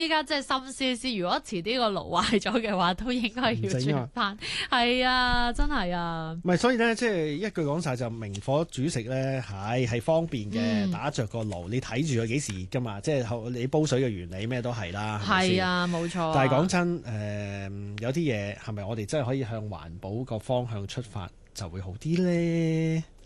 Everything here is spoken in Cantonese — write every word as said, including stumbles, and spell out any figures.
依家即係心思思，如果遲啲個爐壞咗嘅話，都應該要轉翻。係啊，真係啊。 唔係，所以咧，即係一句講晒就明火煮食咧，係係方便嘅，嗯、打着個爐，你睇住佢幾時熱噶嘛，即係你煲水嘅原理咩都係啦。 係啊，冇錯、啊。 但係講真，誒、呃、有啲嘢係咪我哋真係可以向環保個方向出發就會好啲咧？